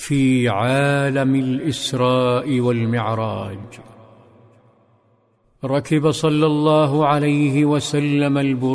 في عالم الإسراء والمعراج. ركب صلى الله عليه وسلم البراق